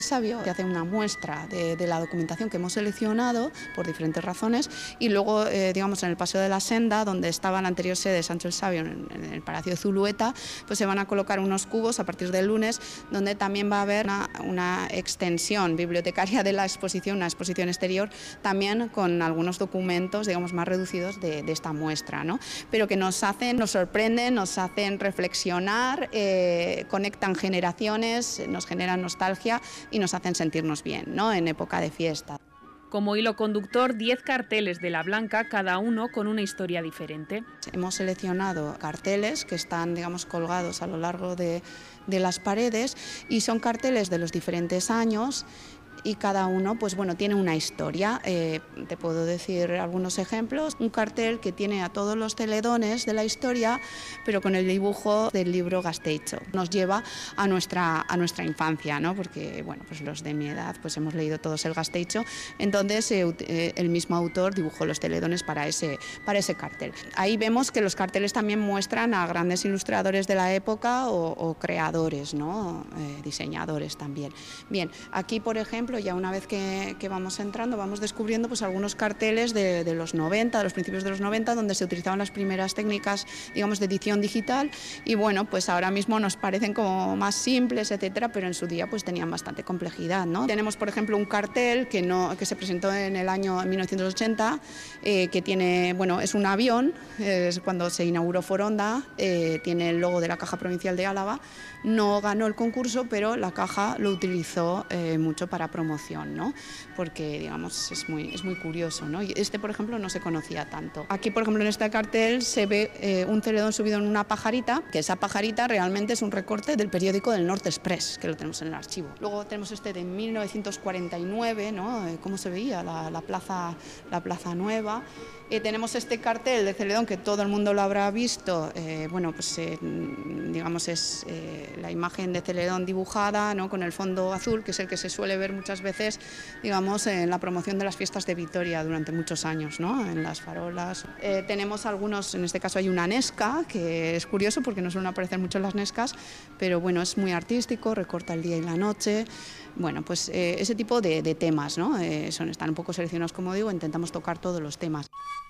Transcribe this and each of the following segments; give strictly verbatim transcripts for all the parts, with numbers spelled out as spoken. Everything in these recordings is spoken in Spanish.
Sabio que hace una muestra de, de la documentación que hemos seleccionado por diferentes razones y luego, eh, digamos, en el Paseo de la Senda, donde estaba la anterior sede de Sancho el Sabio, en, en el Palacio de Zulueta, pues se van a colocar unos cubos a partir del lunes, donde también va a haber una, una extensión bibliotecaria de la exposición, una exposición exterior, también con algunos documentos, digamos, más reducidos de, de esta muestra, ¿no? Pero que nos hacen, nos sorprenden, nos hacen reflexionar, eh, conectan generaciones, nos generan nostalgia y nos hacen sentirnos bien, ¿no?, en época de fiesta. Como hilo conductor, diez carteles de la Blanca, cada uno con una historia diferente. Hemos seleccionado carteles que están, digamos, colgados a lo largo de, de las paredes y son carteles de los diferentes años y cada uno, pues bueno, tiene una historia. Eh, te puedo decir algunos ejemplos. Un cartel que tiene a todos los Celedones de la historia, pero con el dibujo del libro Gasteicho. Nos lleva a nuestra, a nuestra infancia, ¿no? Porque, bueno, pues los de mi edad pues hemos leído todos el Gasteicho, entonces eh, el mismo autor dibujó los Celedones para ese, para ese cartel. Ahí vemos que los carteles también muestran a grandes ilustradores de la época o, o creadores, ¿no? Eh, diseñadores también. Bien, aquí, por ejemplo, ya una vez que, que vamos entrando, vamos descubriendo pues algunos carteles de, de los noventa, de los principios de los noventa, donde se utilizaban las primeras técnicas, digamos, de edición digital y bueno, pues ahora mismo nos parecen como más simples, etcétera, pero en su día pues tenían bastante complejidad, ¿no? Tenemos, por ejemplo, un cartel que, no, que se presentó en el año mil novecientos ochenta, eh, que tiene, bueno, es un avión, eh, es cuando se inauguró Foronda, eh, tiene el logo de la Caja Provincial de Álava, no ganó el concurso, pero la Caja lo utilizó eh, mucho para promoción, ¿no? Porque, digamos, es muy, es muy curioso, ¿no? Y este, por ejemplo, no se conocía tanto. Aquí, por ejemplo, en este cartel se ve eh, un celedón subido en una pajarita, que esa pajarita realmente es un recorte del periódico del Norte Express, que lo tenemos en el archivo. Luego tenemos este de mil novecientos cuarenta y nueve, ¿no? Eh, cómo se veía la, la, plaza, la plaza nueva. Eh, tenemos este cartel de Celedón que todo el mundo lo habrá visto, eh, bueno, pues eh, digamos es eh, la imagen de Celedón dibujada, ¿no?, con el fondo azul, que es el que se suele ver muchas veces, digamos, en la promoción de las fiestas de Vitoria durante muchos años, ¿no?, en las farolas. Eh, tenemos algunos, en este caso hay una Nesca, que es curioso porque no suelen aparecer mucho las Nescas, pero bueno, es muy artístico, recorta el día y la noche. Bueno, pues eh, ese tipo de, de temas, ¿no? Eh, son, están un poco seleccionados, como digo, intentamos tocar todos los temas.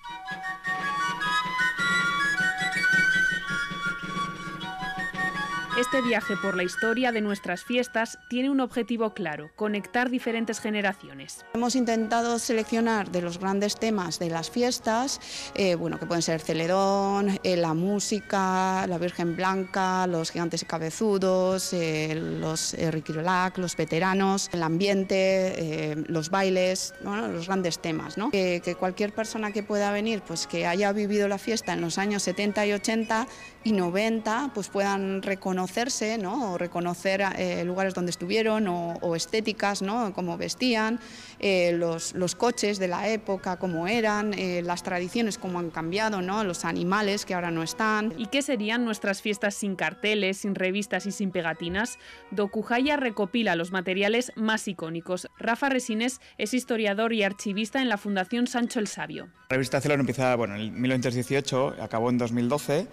Este viaje por la historia de nuestras fiestas tiene un objetivo claro: conectar diferentes generaciones. Hemos intentado seleccionar de los grandes temas de las fiestas, eh, bueno, que pueden ser Celedón, eh, la música, la Virgen Blanca, los gigantes y cabezudos, eh, los eh, Riquirolac, los veteranos, el ambiente, eh, los bailes, bueno, los grandes temas, ¿no? Que, que cualquier persona que pueda venir, pues que haya vivido la fiesta en los años setenta y ochenta y noventa, pues puedan reconocerse, ¿no?, o reconocer eh, lugares donde estuvieron o, o estéticas, ¿no?, cómo vestían, eh, los, los coches de la época, cómo eran, eh, las tradiciones, cómo han cambiado, ¿no?, los animales que ahora no están. ¿Y qué serían nuestras fiestas sin carteles, sin revistas y sin pegatinas? Docujaya recopila los materiales más icónicos. Rafa Resines es historiador y archivista en la Fundación Sancho el Sabio. La revista Celedón empieza, bueno, en mil novecientos dieciocho, acabó en dos mil doce.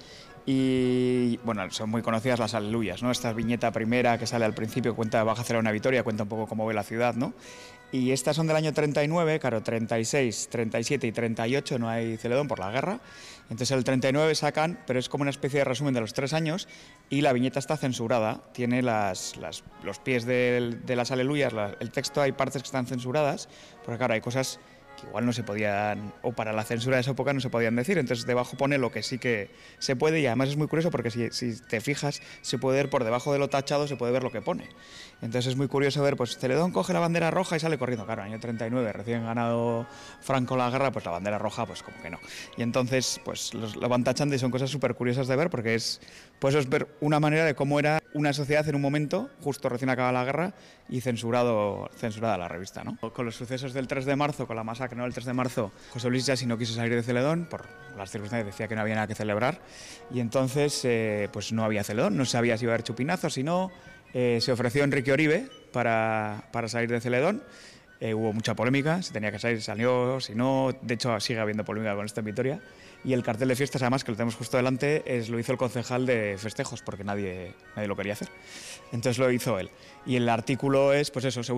Y bueno, son muy conocidas las aleluyas, ¿no? Esta viñeta primera que sale al principio cuenta Baja Celedón a Vitoria, cuenta un poco cómo ve la ciudad, ¿no? Y estas son del año treinta y nueve, claro, treinta y seis, treinta y siete y treinta y ocho no hay Celedón por la guerra. Entonces el treinta y nueve sacan, pero es como una especie de resumen de los tres años y la viñeta está censurada, tiene las, las, los pies de, de las aleluyas, la, el texto hay partes que están censuradas, porque claro, hay cosas que igual no se podían, o para la censura de esa época no se podían decir, entonces debajo pone lo que sí que se puede y además es muy curioso porque si, si te fijas se puede ver por debajo de lo tachado, se puede ver lo que pone. Entonces es muy curioso ver, pues Celedón coge la bandera roja y sale corriendo, claro, año treinta y nueve, recién ganado Franco la guerra, pues la bandera roja, pues como que no. Y entonces, pues los, lo van tachando y son cosas súper curiosas de ver porque es, pues es ver una manera de cómo era una sociedad en un momento, justo recién acabada la guerra, y censurado, censurada la revista, ¿no? Con los sucesos del tres de marzo, con la masacre, ¿no?, el tres de marzo, José Luis Yassi no quiso salir de Celedón, por las circunstancias decía que no había nada que celebrar, y entonces eh, pues no había Celedón, no sabía si iba a haber chupinazos, si no, eh, se ofreció Enrique Oribe para, para salir de Celedón. Eh, hubo mucha polémica, si tenía que salir, salió, si no, de hecho sigue habiendo polémica con esto en Vitoria. Y el cartel de fiestas, además, que lo tenemos justo delante, es, lo hizo el concejal de festejos, porque nadie, nadie lo quería hacer. Entonces lo hizo él. Y el artículo es, pues eso, se